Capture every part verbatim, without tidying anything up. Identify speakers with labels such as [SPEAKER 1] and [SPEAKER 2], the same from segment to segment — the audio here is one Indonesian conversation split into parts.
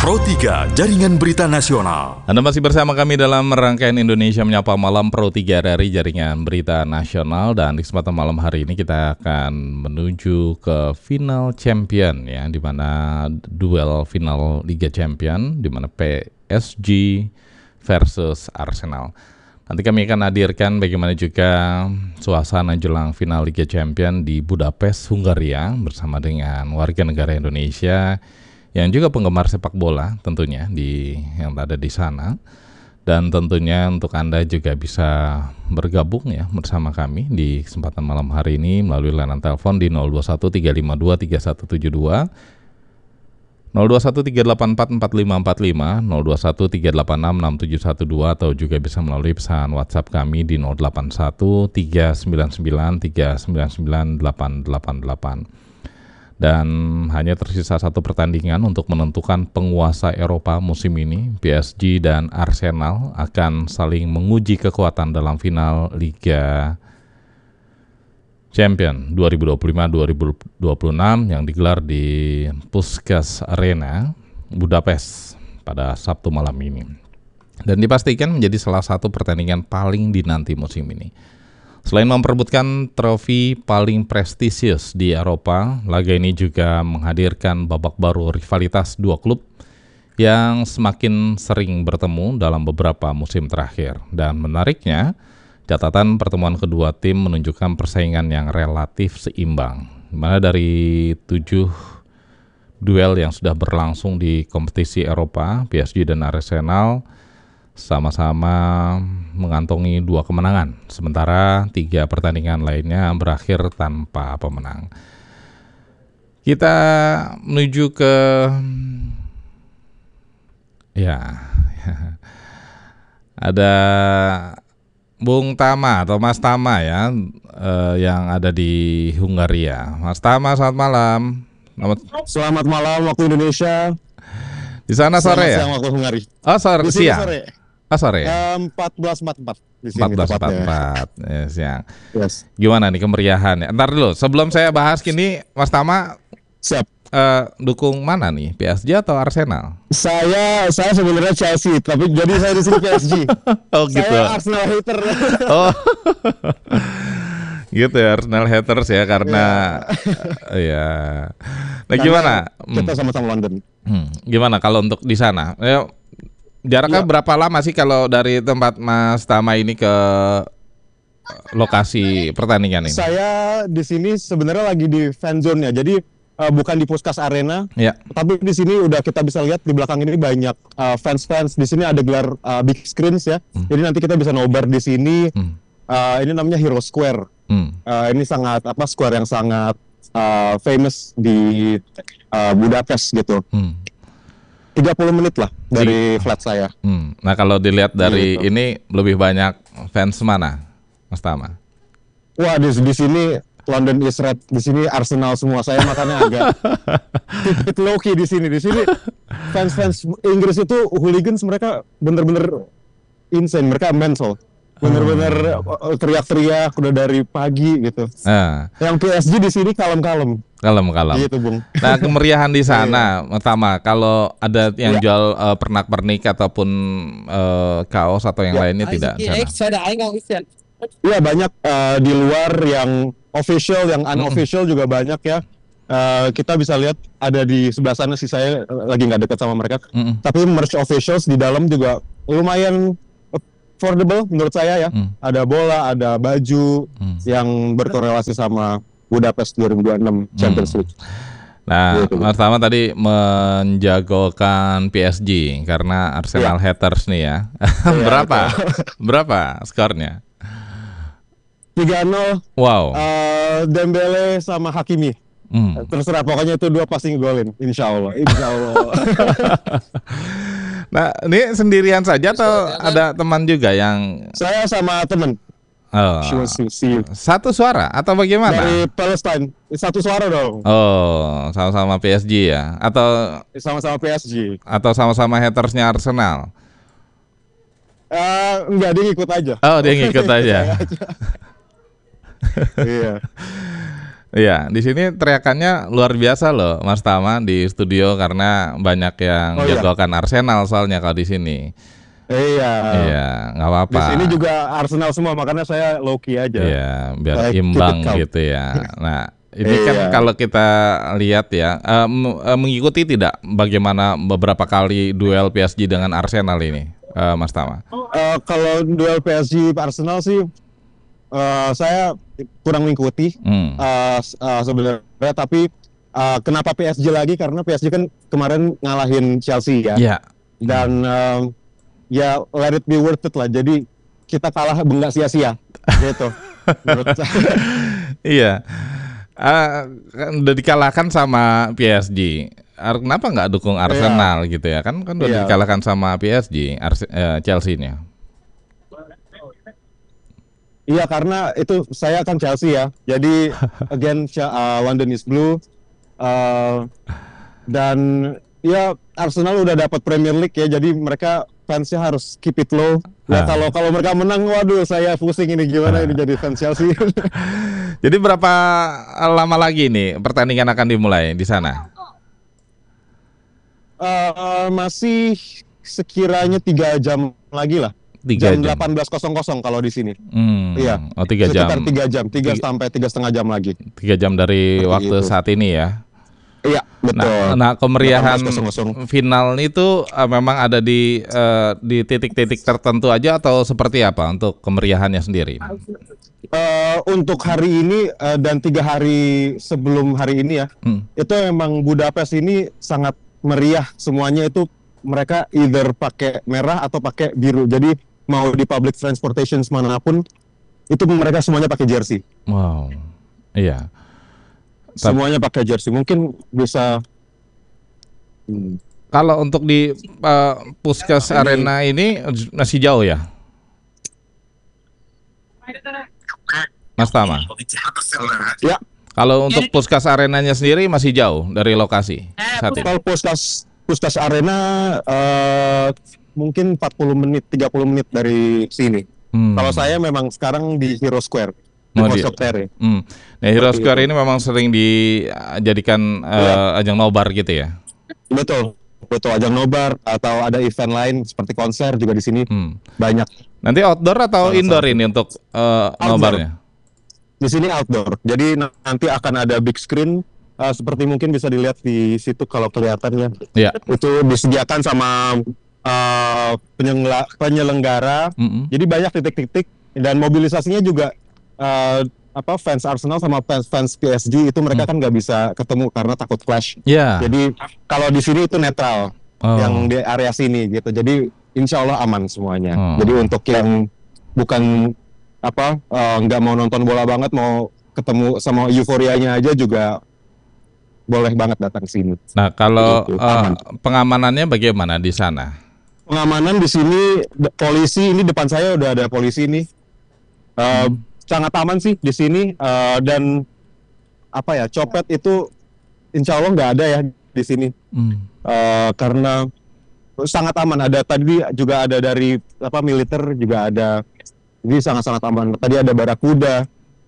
[SPEAKER 1] Pro tiga, Jaringan Berita Nasional.
[SPEAKER 2] Anda masih bersama kami dalam rangkaian Indonesia Menyapa Malam Pro tiga dari Jaringan Berita Nasional. Dan di kesempatan malam hari ini kita akan menuju ke final champion, ya, di mana duel final Liga Champion, di mana P S G versus Arsenal. Nanti kami akan hadirkan bagaimana juga suasana jelang final Liga Champion di Budapest, Hungaria, bersama dengan warga negara Indonesia yang juga penggemar sepak bola tentunya di yang ada di sana. Dan tentunya untuk Anda juga bisa bergabung, ya, bersama kami di kesempatan malam hari ini melalui layanan telepon di nol dua satu tiga lima dua tiga satu tujuh dua, nol dua satu tiga delapan empat empat lima empat lima, nol dua satu tiga delapan enam enam tujuh satu dua, atau juga bisa melalui pesan WhatsApp kami di nol delapan satu tiga sembilan sembilan tiga sembilan sembilan delapan delapan delapan. Dan hanya tersisa satu pertandingan untuk menentukan penguasa Eropa musim ini. P S G dan Arsenal akan saling menguji kekuatan dalam final Liga Champion dua ribu dua puluh lima dua ribu dua puluh enam yang digelar di Puskás Arena, Budapest pada Sabtu malam ini. Dan dipastikan menjadi salah satu pertandingan paling dinanti musim ini. Selain memperebutkan trofi paling prestisius di Eropa, laga ini juga menghadirkan babak baru rivalitas dua klub yang semakin sering bertemu dalam beberapa musim terakhir. Dan menariknya, catatan pertemuan kedua tim menunjukkan persaingan yang relatif seimbang, di mana dari tujuh duel yang sudah berlangsung di kompetisi Eropa, P S G dan Arsenal sama-sama mengantongi dua kemenangan, sementara tiga pertandingan lainnya berakhir tanpa pemenang. Kita menuju ke ya ada Bung Tama atau Mas Tama, ya, eh, yang ada di Hungaria. Mas Tama, selamat malam. Selamat,
[SPEAKER 3] selamat malam waktu Indonesia.
[SPEAKER 2] Di sana sore, ya?
[SPEAKER 3] Siang waktu Hungaria.
[SPEAKER 2] Oh, sore,
[SPEAKER 3] di sini
[SPEAKER 2] siang.
[SPEAKER 3] Sore.
[SPEAKER 2] Ah, sore.
[SPEAKER 3] empat belas empat puluh empat di sini.
[SPEAKER 2] empat belas empat puluh empat ya, siang.
[SPEAKER 3] Yes.
[SPEAKER 2] Gimana nih kemeriahan? Ntar dulu, sebelum saya bahas gini, Mas Tama,
[SPEAKER 3] siap.
[SPEAKER 2] Uh, dukung mana nih, P S G atau Arsenal?
[SPEAKER 3] Saya saya sebenarnya Chelsea, tapi jadi saya di sini P S G.
[SPEAKER 2] Oh, gitu.
[SPEAKER 3] Saya Arsenal hater.
[SPEAKER 2] Oh. Gitu ya, Arsenal haters ya, karena ya. ya. Nah,
[SPEAKER 3] karena
[SPEAKER 2] gimana?
[SPEAKER 3] Kita sama-sama London.
[SPEAKER 2] Hmm, gimana kalau untuk di sana? Ya, jaraknya ya. Berapa lama sih kalau dari tempat Mas Tama ini ke lokasi pertandingan ini?
[SPEAKER 3] Saya di sini sebenarnya lagi di fan zone-nya. Jadi uh, bukan di Puskás Arena.
[SPEAKER 2] Ya.
[SPEAKER 3] Tapi di sini udah kita bisa lihat di belakang ini banyak uh, fans-fans. Di sini ada gelar uh, big screens, ya. Hmm. Jadi nanti kita bisa nobar di sini. Hmm. Uh, ini namanya Hero Square. Hmm. Uh, ini sangat apa square yang sangat uh, famous di uh, Budapest gitu. Hmm. tiga puluh menit lah dari hmm. flat saya.
[SPEAKER 2] Hmm. Nah, kalau dilihat dari gitu. Ini lebih banyak fans mana, Mas Tama?
[SPEAKER 3] Wah, di, di sini London is red, di sini Arsenal semua. Saya makanya agak tipit low key di sini. Di sini fans-fans Inggris itu hooligans, mereka bener-bener insane, mereka mental. Bener-bener hmm. teriak-teriak udah dari pagi gitu. Ah. Yang P S G di sini kalem-kalem.
[SPEAKER 2] Kalem-kalem.
[SPEAKER 3] Gitu, Bung.
[SPEAKER 2] Nah, kemeriahan di sana, pertama kalau ada yang ya. jual uh, pernak-pernik ataupun uh, kaos atau yang ya. lainnya tidak sana.
[SPEAKER 3] Iya, banyak uh, di luar yang official, yang unofficial mm-hmm. juga banyak, ya. Uh, kita bisa lihat ada di sebelah sana sih, saya lagi nggak dekat sama mereka. Mm-hmm. Tapi merch officials di dalam juga lumayan affordable menurut saya, ya. Hmm. Ada bola, ada baju hmm. yang berkorelasi sama Budapest dua ribu dua puluh enam Champions League.
[SPEAKER 2] Nah, gitu. Mas Tama tadi menjagokan P S G karena Arsenal ya. haters nih, ya. Berapa? Berapa skornya?
[SPEAKER 3] tiga nol.
[SPEAKER 2] Wow.
[SPEAKER 3] Uh, Dembele sama Hakimi. Hmm. Terserah, pokoknya itu dua pasti ngegolin, insya Allah. Insya Allah.
[SPEAKER 2] Nah, ini sendirian saja atau ada teman juga yang?
[SPEAKER 3] Saya sama teman.
[SPEAKER 2] Oh. Satu suara atau bagaimana?
[SPEAKER 3] Dari Palestine. Satu suara dong.
[SPEAKER 2] Oh, sama-sama P S G ya? Atau
[SPEAKER 3] sama-sama P S G?
[SPEAKER 2] Atau sama-sama hatersnya Arsenal?
[SPEAKER 3] Uh, enggak, dia ngikut aja.
[SPEAKER 2] Oh, dia ngikut aja.
[SPEAKER 3] Iya.
[SPEAKER 2] Iya, di sini teriakannya luar biasa loh, Mas Tama di studio karena banyak yang
[SPEAKER 3] Oh iya.
[SPEAKER 2] jagokan Arsenal soalnya kalau di sini.
[SPEAKER 3] Iya.
[SPEAKER 2] Iya, nggak
[SPEAKER 3] Di
[SPEAKER 2] apa-apa.
[SPEAKER 3] sini juga Arsenal semua, makanya saya low key aja.
[SPEAKER 2] Iya, biar
[SPEAKER 3] Saya keep it
[SPEAKER 2] imbang
[SPEAKER 3] calm.
[SPEAKER 2] gitu ya. Nah, ini kan
[SPEAKER 3] Iya.
[SPEAKER 2] kalau kita lihat ya, eh, m- eh, mengikuti tidak bagaimana beberapa kali duel P S G dengan Arsenal ini, eh, Mas Tama?
[SPEAKER 3] Eh, kalau duel P S G Arsenal sih, eh, saya kurang mengikuti
[SPEAKER 2] Hmm.
[SPEAKER 3] eh, s- eh, sebenarnya. Tapi eh, kenapa P S G lagi? Karena P S G kan kemarin ngalahin Chelsea ya.
[SPEAKER 2] Iya.
[SPEAKER 3] Dan eh, ya let it be worth it lah. Jadi kita kalah nggak sia-sia gitu. Menurut saya.
[SPEAKER 2] Iya. Ah, kan udah dikalahkan sama P S G. Ar- Kenapa nggak dukung Arsenal gitu ya? Kan kan udah
[SPEAKER 3] Iya.
[SPEAKER 2] dikalahkan sama P S G, Ars- eh, Chelsea-nya.
[SPEAKER 3] Iya, karena itu saya kan Chelsea ya. Jadi again Ch- uh, London is blue. Uh, dan ya Arsenal udah dapat Premier League ya. Jadi mereka fansnya harus keep it low.
[SPEAKER 2] Ah.
[SPEAKER 3] Ya kalau kalau mereka menang, waduh saya pusing ini gimana ini jadi fans Chelsea.
[SPEAKER 2] Jadi berapa lama lagi nih pertandingan akan dimulai di sana?
[SPEAKER 3] Uh, masih sekiranya tiga jam lagi lah.
[SPEAKER 2] Tiga
[SPEAKER 3] jam
[SPEAKER 2] jam.
[SPEAKER 3] delapan belas kalau di sini.
[SPEAKER 2] Hmm.
[SPEAKER 3] Iya.
[SPEAKER 2] Oh, tiga jam.
[SPEAKER 3] Sekitar tiga jam, tiga
[SPEAKER 2] Tiga-
[SPEAKER 3] sampai tiga setengah jam lagi.
[SPEAKER 2] Tiga jam dari
[SPEAKER 3] Seperti
[SPEAKER 2] waktu
[SPEAKER 3] itu.
[SPEAKER 2] saat ini ya.
[SPEAKER 3] Iya, betul.
[SPEAKER 2] Nah, nah kemeriahan
[SPEAKER 3] delapan belas
[SPEAKER 2] final itu eh, memang ada di eh, di titik-titik tertentu aja atau seperti apa untuk kemeriahannya sendiri?
[SPEAKER 3] Eh, untuk hari ini eh, dan tiga hari sebelum hari ini ya,
[SPEAKER 2] Hmm.
[SPEAKER 3] itu emang Budapest ini sangat meriah. Semuanya itu mereka either pakai merah atau pakai biru. Jadi mau di public transportation manapun itu mereka semuanya pakai jersey.
[SPEAKER 2] Wow. Iya. Tap-
[SPEAKER 3] Semuanya pakai jersey. Mungkin bisa. Hmm.
[SPEAKER 2] Kalau untuk di eh, Puskes
[SPEAKER 3] Ini-
[SPEAKER 2] Arena ini masih jauh ya, Mas Tama?
[SPEAKER 3] Ya,
[SPEAKER 2] Kalau untuk Puskes Arenanya sendiri masih jauh dari lokasi saat ini.
[SPEAKER 3] kalau Puskas Puskas Arena eh, mungkin empat puluh menit, tiga puluh menit dari sini.
[SPEAKER 2] Hmm.
[SPEAKER 3] Kalau saya memang sekarang di Hero Square, di
[SPEAKER 2] Oh, di-
[SPEAKER 3] Kosok Terre.
[SPEAKER 2] Hmm. Nah, Hero
[SPEAKER 3] Seperti
[SPEAKER 2] Square
[SPEAKER 3] itu.
[SPEAKER 2] ini memang sering dijadikan eh, ajang nobar gitu ya.
[SPEAKER 3] Betul, betul ajang nobar atau ada event lain seperti konser juga di sini
[SPEAKER 2] Hmm.
[SPEAKER 3] banyak.
[SPEAKER 2] Nanti outdoor atau
[SPEAKER 3] Salah
[SPEAKER 2] indoor
[SPEAKER 3] satu.
[SPEAKER 2] ini untuk eh,
[SPEAKER 3] Outdoor.
[SPEAKER 2] nobarnya?
[SPEAKER 3] Di sini outdoor. Jadi n- nanti akan ada big screen eh, seperti mungkin bisa dilihat di situ kalau kelihatan ya.
[SPEAKER 2] Ya.
[SPEAKER 3] Itu disediakan sama eh, penyengla- penyelenggara.
[SPEAKER 2] Mm-mm.
[SPEAKER 3] Jadi banyak titik-titik dan mobilisasinya juga eh, apa fans Arsenal sama fans fans P S G itu mereka kan nggak bisa ketemu karena takut clash.
[SPEAKER 2] Ya.
[SPEAKER 3] Jadi kalau di sini itu netral.
[SPEAKER 2] Oh.
[SPEAKER 3] Yang di area sini gitu. Jadi insya Allah aman semuanya.
[SPEAKER 2] Oh.
[SPEAKER 3] Jadi untuk yang bukan apa eh, nggak mau nonton bola banget, mau ketemu sama euforianya aja juga boleh banget datang ke sini.
[SPEAKER 2] Nah, kalau
[SPEAKER 3] Gitu,
[SPEAKER 2] eh,
[SPEAKER 3] aman.
[SPEAKER 2] pengamanannya bagaimana di sana?
[SPEAKER 3] Pengamanan di sini de- polisi ini depan saya udah ada polisi nih. Eh, Sangat aman sih di sini eh, dan apa ya copet itu insya Allah nggak ada ya di sini.
[SPEAKER 2] Hmm.
[SPEAKER 3] Eh, karena sangat aman. Ada tadi juga ada dari apa militer juga ada. Jadi sangat-sangat aman. Tadi ada barakuda.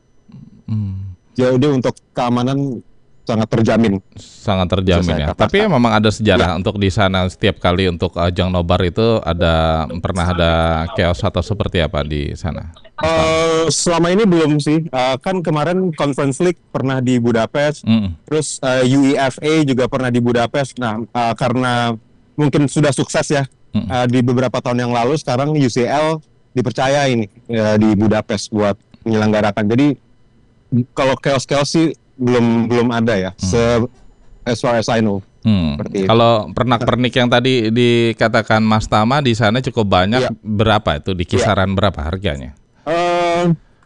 [SPEAKER 2] Hmm.
[SPEAKER 3] Jadi untuk keamanan sangat terjamin.
[SPEAKER 2] Sangat terjamin
[SPEAKER 3] Bisa saya
[SPEAKER 2] ya.
[SPEAKER 3] katakan.
[SPEAKER 2] Tapi memang ada sejarah
[SPEAKER 3] Ya.
[SPEAKER 2] untuk di sana setiap kali untuk ajang nobar itu ada pernah ada chaos atau seperti apa di sana?
[SPEAKER 3] Eh, selama ini belum sih. Eh, kan kemarin Conference League pernah di Budapest.
[SPEAKER 2] Mm-mm.
[SPEAKER 3] Terus eh, U E F A juga pernah di Budapest. Nah, eh, karena mungkin sudah sukses ya
[SPEAKER 2] Mm.
[SPEAKER 3] eh, di beberapa tahun yang lalu, sekarang U C L dipercaya ini eh, di Budapest buat menyelenggarakan. Jadi kalau chaos-chaos sih belum belum ada ya. Se as far as I know.
[SPEAKER 2] Hmm.
[SPEAKER 3] Seperti itu.
[SPEAKER 2] Kalau pernak-pernik yang tadi dikatakan Mas Tama di sana cukup banyak,
[SPEAKER 3] Iya.
[SPEAKER 2] berapa itu di kisaran berapa harganya?
[SPEAKER 3] Eh,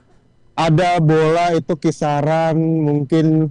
[SPEAKER 3] ada bola itu kisaran mungkin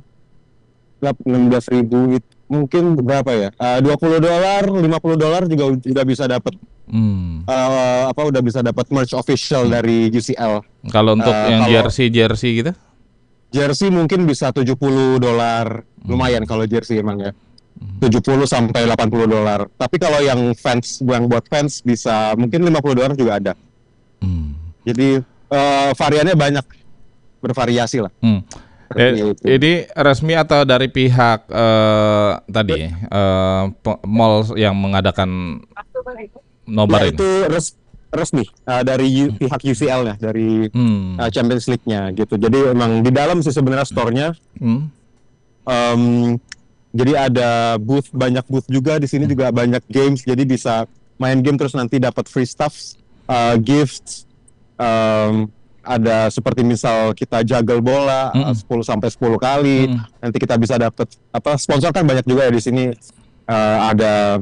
[SPEAKER 3] enam belas ribu, mungkin berapa ya? Eh, dua puluh dolar, lima puluh dolar juga udah bisa dapat
[SPEAKER 2] Hmm.
[SPEAKER 3] eh, apa udah bisa dapat merch official dari U C L.
[SPEAKER 2] Kalau untuk
[SPEAKER 3] Eh,
[SPEAKER 2] yang
[SPEAKER 3] kalau-
[SPEAKER 2] jersey jersey gitu?
[SPEAKER 3] Jersey mungkin bisa tujuh puluh dolar, lumayan kalau jersey emang ya. tujuh puluh sampai delapan puluh dolar. Tapi kalau yang fans, yang buat fans bisa mungkin lima puluh dolar juga ada.
[SPEAKER 2] Hmm.
[SPEAKER 3] Jadi eh, variannya banyak, bervariasi lah.
[SPEAKER 2] Hmm. Eh, ini resmi atau dari pihak eh, tadi eh, pe- mall yang mengadakan nobar
[SPEAKER 3] Ya
[SPEAKER 2] ini?
[SPEAKER 3] itu res- resmi uh, dari U- pihak U C L ya, dari
[SPEAKER 2] Hmm.
[SPEAKER 3] uh, Champions League-nya gitu. Jadi emang di dalam sih sebenarnya store-nya.
[SPEAKER 2] Hmm.
[SPEAKER 3] Um, jadi ada booth, banyak booth juga di sini, juga banyak games. Jadi bisa main game terus nanti dapat free stuffs, uh, gifts. Um, ada seperti misal kita juggle bola uh,
[SPEAKER 2] Mm-mm.
[SPEAKER 3] sepuluh sampai sepuluh kali.
[SPEAKER 2] Mm-mm.
[SPEAKER 3] Nanti kita bisa dapat apa, sponsor kan banyak juga ya di sini. Uh, ada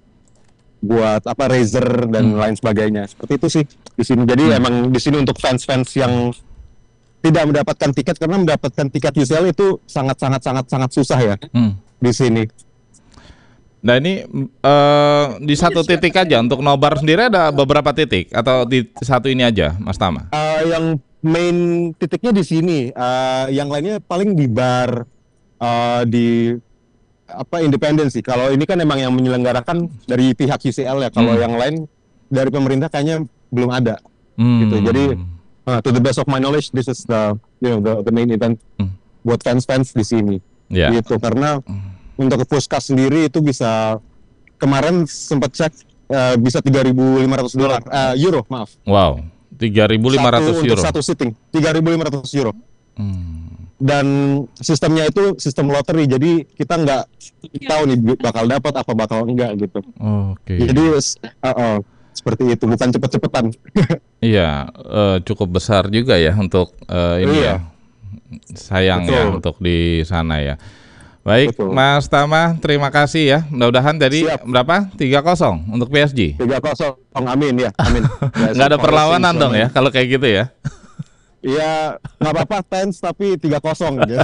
[SPEAKER 3] buat apa, Razer dan
[SPEAKER 2] Hmm.
[SPEAKER 3] lain sebagainya. Seperti itu sih di sini. Jadi
[SPEAKER 2] Hmm.
[SPEAKER 3] emang di sini untuk fans-fans yang tidak mendapatkan tiket, karena mendapatkan tiket U C L itu sangat sangat sangat sangat susah ya
[SPEAKER 2] Hmm.
[SPEAKER 3] di sini.
[SPEAKER 2] Nah ini eh, di satu titik aja untuk nobar sendiri ada beberapa titik atau di satu ini aja, Mas Tama?
[SPEAKER 3] Uh, yang main titiknya di sini, uh, yang lainnya paling di bar, uh, di apa, independen sih. Kalau ini kan emang yang menyelenggarakan dari pihak U C L ya. Kalau
[SPEAKER 2] Hmm.
[SPEAKER 3] yang lain dari pemerintah kayaknya belum ada.
[SPEAKER 2] Hmm.
[SPEAKER 3] Gitu. Jadi uh, to the best of my knowledge, this is the you know the, the main event
[SPEAKER 2] Hmm.
[SPEAKER 3] buat fans-fans di sini.
[SPEAKER 2] Ya.
[SPEAKER 3] Gitu. Karena untuk Puskas sendiri itu bisa, kemarin sempat cek uh, bisa tiga ribu lima ratus dolar, uh, euro maaf.
[SPEAKER 2] Wow, tiga ribu lima ratus
[SPEAKER 3] Satu
[SPEAKER 2] euro.
[SPEAKER 3] untuk satu sitting, tiga ribu lima ratus euro.
[SPEAKER 2] Hmm.
[SPEAKER 3] Dan sistemnya itu sistem lottery, jadi kita nggak tahu nih bakal dapat apa bakal enggak gitu.
[SPEAKER 2] Oke.
[SPEAKER 3] Jadi uh, uh, seperti itu, bukan cepet-cepetan.
[SPEAKER 2] Iya, eh, cukup besar juga ya untuk eh, ini
[SPEAKER 3] Iya.
[SPEAKER 2] ya. Sayang
[SPEAKER 3] Betul.
[SPEAKER 2] ya untuk di sana ya. Baik,
[SPEAKER 3] Betul.
[SPEAKER 2] Mas Tama, terima kasih ya. Mudah-mudahan tadi
[SPEAKER 3] Siap.
[SPEAKER 2] berapa? tiga kosong untuk P S G.
[SPEAKER 3] tiga kosong, amin ya, amin. Ya,
[SPEAKER 2] Nggak ada
[SPEAKER 3] so-
[SPEAKER 2] perlawanan
[SPEAKER 3] so-
[SPEAKER 2] dong ya kalau kayak gitu ya.
[SPEAKER 3] Iya, nggak apa-apa tense tapi tiga kosong gitu.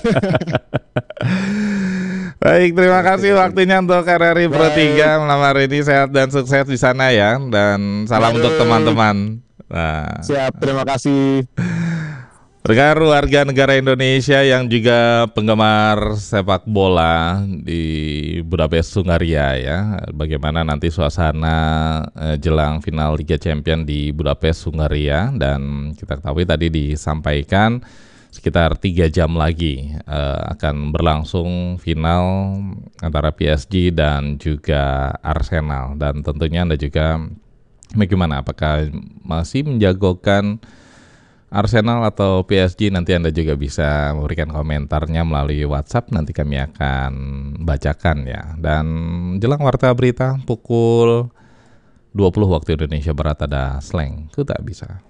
[SPEAKER 2] Baik, terima kasih waktunya untuk R R I Pro
[SPEAKER 3] Baik.
[SPEAKER 2] tiga malam hari ini. Sehat dan sukses di sana ya. Dan salam
[SPEAKER 3] Baik.
[SPEAKER 2] untuk teman-teman. Nah,
[SPEAKER 3] Siap, terima kasih.
[SPEAKER 2] rekan warga negara Indonesia yang juga penggemar sepak bola di Budapest, Hungaria ya. Bagaimana nanti suasana eh, jelang final Liga Champions di Budapest, Hungaria. Dan kita ketahui tadi disampaikan sekitar tiga jam lagi eh, akan berlangsung final antara P S G dan juga Arsenal. Dan tentunya Anda juga bagaimana, apakah masih menjagokan Arsenal atau P S G? Nanti Anda juga bisa memberikan komentarnya melalui WhatsApp, nanti kami akan bacakan ya. Dan jelang warta berita pukul dua puluh waktu Indonesia Barat ada Slang Ku Tak Bisa.